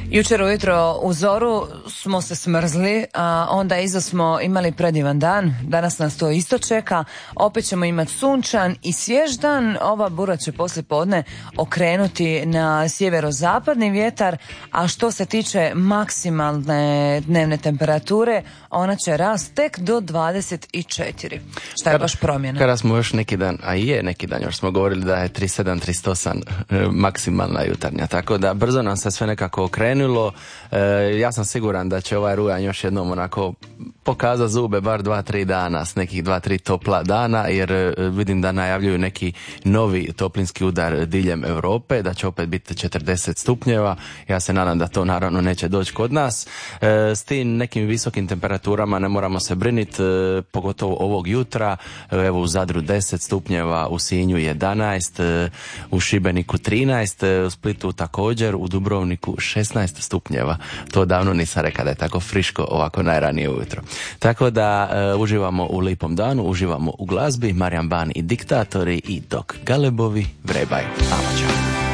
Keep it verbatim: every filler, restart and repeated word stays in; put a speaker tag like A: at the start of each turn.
A: Jučer ujutro u zoru smo se smrzli, a onda iza smo imali predivan dan. Danas nas to isto čeka. Opet ćemo imati sunčan i svjež dan. Ova bura će poslije podne okrenuti na sjeverozapadni vjetar, a što se tiče maksimalne dnevne temperature, ona će rast tek do dvadeset četiri. Šta je baš promjena?
B: Kada smo još neki dan, a i je neki dan, još smo govorili da je trideset sedam trideset osam e, maksimalna jutarnja, tako da brzo nam se sve nekako okrenulo. E, ja sam siguran da će ovaj rujan još jednom onako pokazati zube bar dva, tri dana, s nekih dva, tri topla dana, jer e, vidim da najavljuju neki novi toplinski udar diljem Europe, da će opet biti četrdeset stupnjeva. Ja se nadam da to naravno neće doći kod nas. E, s tim nekim visokim temperaturama ne moramo se briniti, e, pogotovo ovog jutra. Evo u Zadru deset stupnjeva, u Sinju jedanaest, u Šibeniku trinaest, u Splitu također, u Dubrovniku šesnaest stupnjeva. To davno nisam rekao da je tako friško ovako najranije ujutro. Tako da uh, uživamo u lipom danu, uživamo u glazbi. Marijan Ban i Diktatori i Dok Galebovi vrebaj. Amača.